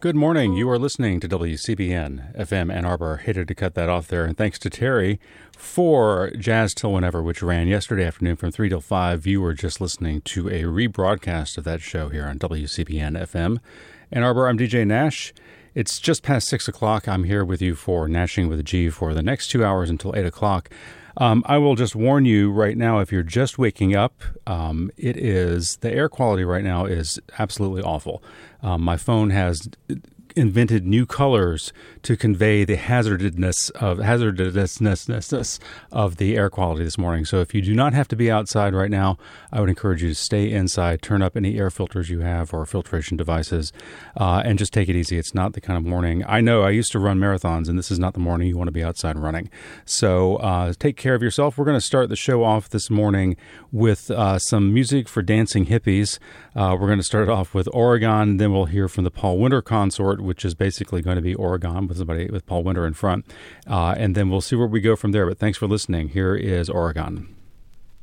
Good morning. You are listening to WCBN FM Ann Arbor. Hated to cut that off there. And thanks to Terry for Jazz Till Whenever, which ran yesterday afternoon from 3 till 5. You were just listening to a rebroadcast of that show here on WCBN FM Ann Arbor. I'm DJ Nash. It's just past 6 o'clock. I'm here with you for Nashing with a G for the next 2 hours until 8 o'clock. I will just warn you right now, if you're just waking up, the air quality right now is absolutely awful. My phone has invented new colors to convey the hazardousness of the air quality this morning. So if you do not have to be outside right now, I would encourage you to stay inside, turn up any air filters you have or filtration devices, and just take it easy. It's not the kind of morning. I know I used to run marathons, and this is not the morning you want to be outside running. So take care of yourself. We're going to start the show off this morning with some music for dancing hippies. We're going to start it off with Oregon, then we'll hear from the Paul Winter Consort, which is basically going to be Oregon with Paul Winter in front. And then we'll see where we go from there. But thanks for listening. Here is Oregon.